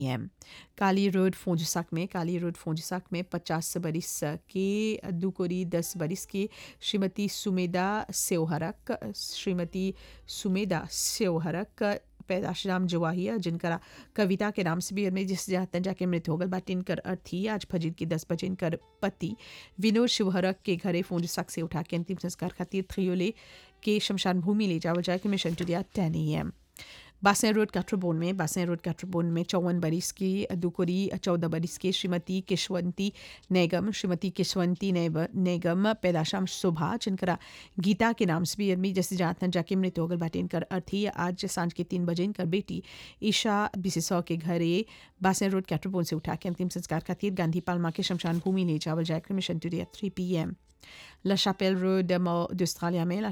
M काली road फोंजुसाक में 50 बरिस के दुकोरी 10 बरिस की श्रीमती सुमेदा सेवहरक पैदाश नाम जवाहिया जिनका कविता के नाम से भी में जिस जातन जाके मृत्यु हो गल बात इनकर अर्थी आज फजीर की 10 बजे इनकर पति विनोद शिवहरक के घरे फोंजुसाक से उठा के अंतिम संस्कार खातिर थ्रियोले के शमशान भूमि ले जावल जाए कि मिशन टू दिया 10 AM बासें रोड काट्रबोन में 54 बरिस की दुकोरी 14 बरिस की श्रीमती किशवंती नेगम पैदाशाम शोभा जिनका गीता के नाम से भी अदमी जैसे जातन जाके मृत्यु होगल बाटे इनकर अर्थी आज सांझ के 3 बजे इनकर बेटी ईशा बिसिसौ के घरे बासें रोड काट्रबोन से उठा के अंतिम संस्कार खातिर गांधी पालमा के शमशान भूमि ले जावल जाए mission two 3 PM La Chapelle Road d'Australia में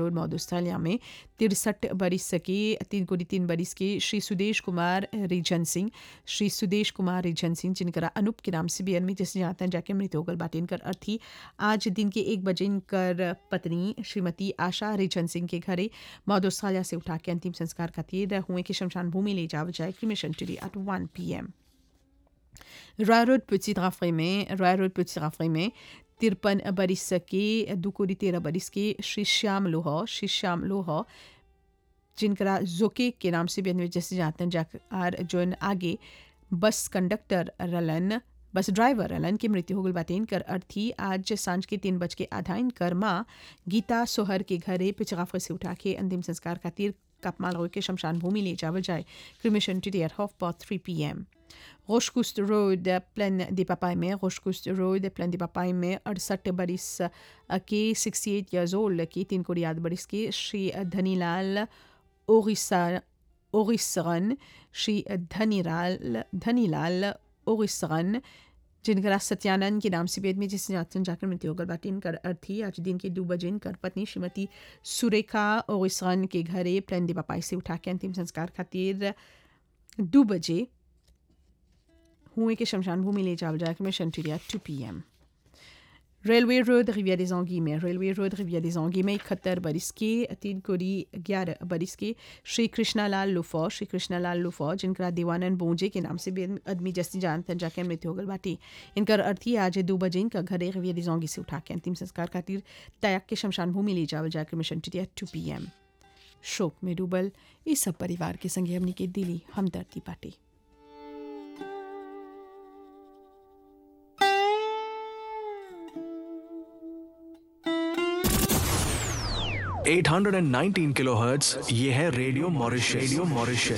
63 बरिस की 3 बरिस की श्री सुदेश कुमार रिजन सिंह जिनका अनूप के नाम से भी अनमी जैसे जाते हैं जाके मृत्यु होगल बाटे इनकर अर्थी आज दिन के 1 बजे इनकर पत्नी श्रीमती आशा रिजन सिंह के घरे मौद ऑस्ट्रेलिया से उठा के अंतिम संस्कार खातिर हुए की शमशान भूमि ले जावल जाए cremation two at 1 PM Roy road petit राफरे में 53 बरिस के दुकोरी 13 बरिस के श्री श्याम लोहा जिनका जोके के नाम से भी जैसे जाते हैं जाकर जोन आगे बस ड्राइवर रलन की मृत्यु हो गई बाटे इनकर अर्थी आज सांझ के 3 बज के आधा इनकर माँ गीता सोहर के घरे पिचराफर से उठा के अंतिम संस्कार खातिर कपमाल रोड के शमशान भूमि ले जावल जाए cremation two at 3 PM Rochecoust Road, Plaine des Papayes में 68 बरिस के 68 years old की 3 को याद बरिस के श्री धनीलाल ओरिसरन जिनका सत्यानंद के नाम से वेद में जिसने आचरण जाकर मृत्यु होगल बाटे इनकर अर्थी आज दिन के 2 बजे इनकर पत्नी श्रीमती सुरेखा ओरिसरन के घरे प्लेन दे पापाई से उठा के अंतिम संस्कार खातिर 2 बजे हुए के शमशान भूमि ले जावल जाए में शंटिरिया 2 PM रेलवे रोड रिविया des Anguilles में 71 बरिस के 3 कोरी 11 बरिस के श्री कृष्णालाल लुफो जिनका दीवानंद बोंजे के नाम से भी आदमी जैसे जानते जाके मृत्यु होगल बाटी इनकर अर्थी आज 2 बजे इनका घरे रिविया des Anguilles से उठा के अंतिम संस्कार खातिर तयक के शमशान भूमि ले जावल जाकर में शंटिरिया 2 PM शोक में डूबल इस सब परिवार के संगे हमनी के दिली हमदर्दी बाटी। 819 किलोहर्ट्ज ये है रेडियो मॉरिशस।